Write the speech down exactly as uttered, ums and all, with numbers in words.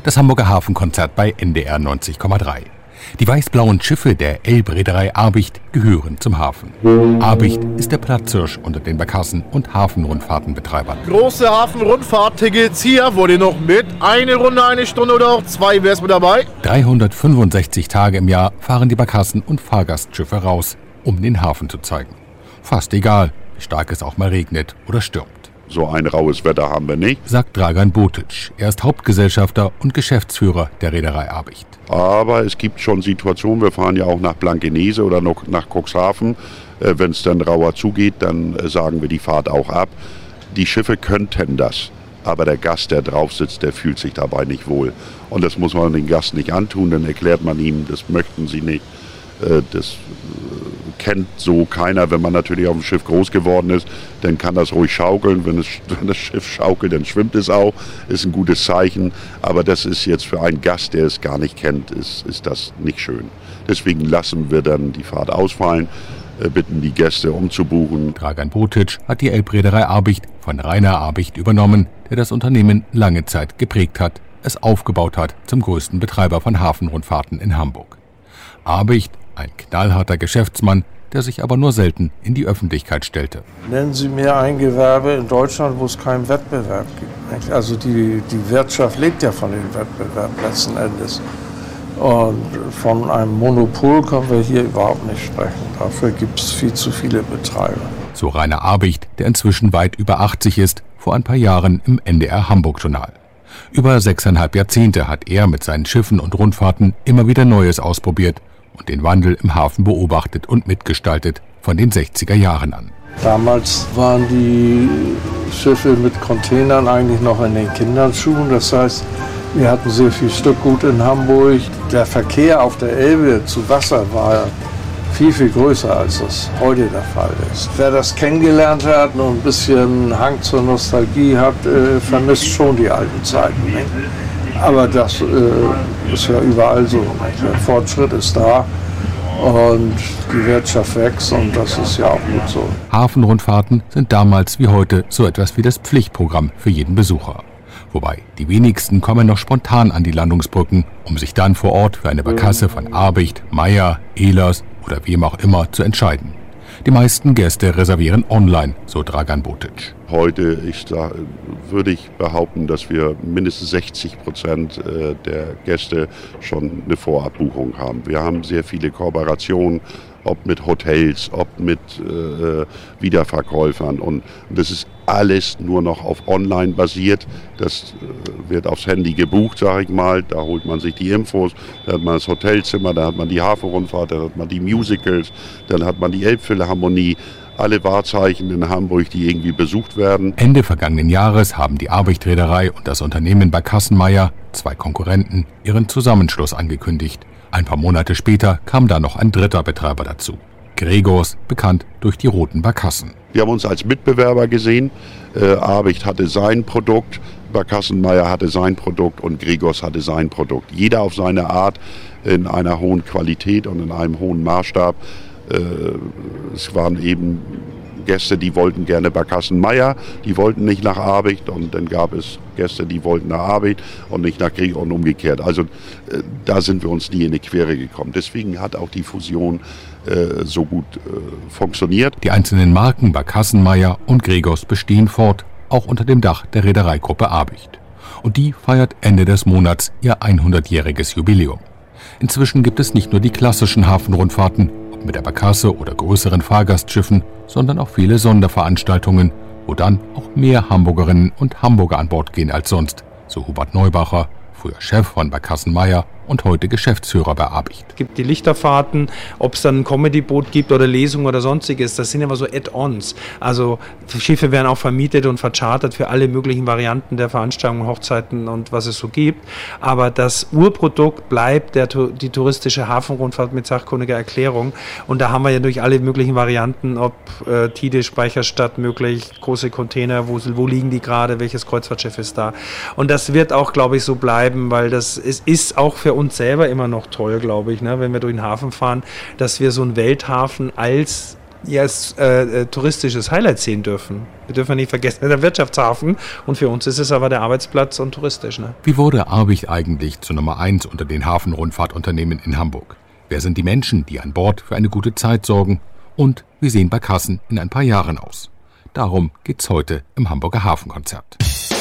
Das Hamburger Hafenkonzert bei N D R neunzig Komma drei. Die weiß-blauen Schiffe der Elbreederei Abicht gehören zum Hafen. Abicht ist der Platzhirsch unter den Barkassen- und Hafenrundfahrtenbetreibern. Große Hafenrundfahrt-Tickets hier, wollt ihr noch mit? Eine Runde, eine Stunde oder auch zwei, wer ist mit dabei? dreihundertfünfundsechzig Tage im Jahr fahren die Barkassen- und Fahrgastschiffe raus, um den Hafen zu zeigen. Fast egal, wie stark es auch mal regnet oder stürmt. So ein raues Wetter haben wir nicht, sagt Dragan Botic. Er ist Hauptgesellschafter und Geschäftsführer der Reederei Abicht. Aber es gibt schon Situationen, wir fahren ja auch nach Blankenese oder noch nach Cuxhaven. Äh, Wenn es dann rauer zugeht, dann äh, sagen wir die Fahrt auch ab. Die Schiffe könnten das, aber der Gast, der drauf sitzt, der fühlt sich dabei nicht wohl. Und das muss man den Gast nicht antun, dann erklärt man ihm, das möchten sie nicht. Äh, das kennt so keiner. Wenn man natürlich auf dem Schiff groß geworden ist, dann kann das ruhig schaukeln. Wenn, es, wenn das Schiff schaukelt, dann schwimmt es auch. Ist ein gutes Zeichen. Aber das ist jetzt für einen Gast, der es gar nicht kennt, ist, ist das nicht schön. Deswegen lassen wir dann die Fahrt ausfallen, äh, bitten die Gäste umzubuchen. Dragan Botic hat die Elbreederei Abicht von Rainer Abicht übernommen, der das Unternehmen lange Zeit geprägt hat, es aufgebaut hat zum größten Betreiber von Hafenrundfahrten in Hamburg. Abicht, ein knallharter Geschäftsmann, der sich aber nur selten in die Öffentlichkeit stellte. Nennen Sie mir ein Gewerbe in Deutschland, wo es keinen Wettbewerb gibt. Also die, die Wirtschaft lebt ja von dem Wettbewerb letzten Endes. Und von einem Monopol können wir hier überhaupt nicht sprechen. Dafür gibt es viel zu viele Betreiber. So Rainer Abicht, der inzwischen weit über achtzig ist, vor ein paar Jahren im N D R Hamburg-Journal. Über sechseinhalb Jahrzehnte hat er mit seinen Schiffen und Rundfahrten immer wieder Neues ausprobiert und den Wandel im Hafen beobachtet und mitgestaltet von den sechziger Jahren an. Damals waren die Schiffe mit Containern eigentlich noch in den Kinderschuhen. Das heißt, wir hatten sehr viel Stückgut in Hamburg. Der Verkehr auf der Elbe zu Wasser war viel, viel größer, als das heute der Fall ist. Wer das kennengelernt hat und ein bisschen Hang zur Nostalgie hat, äh, vermisst schon die alten Zeiten. Nicht? Aber das äh, ist ja überall so. Der Fortschritt ist da und die Wirtschaft wächst und das ist ja auch gut so. Hafenrundfahrten sind damals wie heute so etwas wie das Pflichtprogramm für jeden Besucher. Wobei die wenigsten kommen noch spontan an die Landungsbrücken, um sich dann vor Ort für eine Barkasse von Abicht, Meyer, Ehlers oder wem auch immer zu entscheiden. Die meisten Gäste reservieren online, so Dragan Botic. Heute ich sag, würde ich behaupten, dass wir mindestens sechzig Prozent der Gäste schon eine Vorabbuchung haben. Wir haben sehr viele Kooperationen, ob mit Hotels, ob mit äh, Wiederverkäufern. Und das ist alles nur noch auf online basiert. Das äh, wird aufs Handy gebucht, sage ich mal. Da holt man sich die Infos, da hat man das Hotelzimmer, da hat man die Hafenrundfahrt, da hat man die Musicals, dann hat man die Elbphilharmonie. Alle Wahrzeichen in Hamburg, die irgendwie besucht werden. Ende vergangenen Jahres haben die Abicht-Reederei und das Unternehmen Barkassen-Meyer, zwei Konkurrenten, ihren Zusammenschluss angekündigt. Ein paar Monate später kam da noch ein dritter Betreiber dazu. Gregors, bekannt durch die roten Barkassen. Wir haben uns als Mitbewerber gesehen. Äh, Abicht hatte sein Produkt, Barkassen-Meyer hatte sein Produkt und Gregors hatte sein Produkt. Jeder auf seine Art, in einer hohen Qualität und in einem hohen Maßstab. Äh, es waren eben Gäste, die wollten gerne Barkassen-Meyer, die wollten nicht nach Abicht, und dann gab es Gäste, die wollten nach Abicht und nicht nach Gregor und umgekehrt. Also äh, da sind wir uns nie in die Quere gekommen. Deswegen hat auch die Fusion äh, so gut äh, funktioniert. Die einzelnen Marken Barkassen-Meyer und Gregors bestehen fort, auch unter dem Dach der Reedereigruppe Abicht. Und die feiert Ende des Monats ihr hundertjähriges Jubiläum. Inzwischen gibt es nicht nur die klassischen Hafenrundfahrten, ob mit der Barkasse oder größeren Fahrgastschiffen, sondern auch viele Sonderveranstaltungen, wo dann auch mehr Hamburgerinnen und Hamburger an Bord gehen als sonst, so Hubert Neubacher, früher Chef von Barkassen-Meyer und heute Geschäftsführer bei Abicht. Es gibt die Lichterfahrten, ob es dann ein Comedy-Boot gibt oder Lesungen oder sonstiges, das sind immer so Add-ons. Also Schiffe werden auch vermietet und verchartert für alle möglichen Varianten der Veranstaltungen, Hochzeiten und was es so gibt. Aber das Urprodukt bleibt der, die touristische Hafenrundfahrt mit sachkundiger Erklärung. Und da haben wir ja durch alle möglichen Varianten, ob äh, Tide, Speicherstadt möglich, große Container, wo, wo liegen die gerade, welches Kreuzfahrtschiff ist da. Und das wird auch, glaube ich, so bleiben, weil das ist, ist auch für uns selber immer noch toll, glaube ich, ne, wenn wir durch den Hafen fahren, dass wir so einen Welthafen als ja, als äh, touristisches Highlight sehen dürfen. Wir dürfen nicht vergessen, der Wirtschaftshafen. Und für uns ist es aber der Arbeitsplatz und touristisch. Ne? Wie wurde Abicht eigentlich zur Nummer eins unter den Hafenrundfahrtunternehmen in Hamburg? Wer sind die Menschen, die an Bord für eine gute Zeit sorgen? Und wie sehen Barkassen in ein paar Jahren aus? Darum geht's heute im Hamburger Hafenkonzert.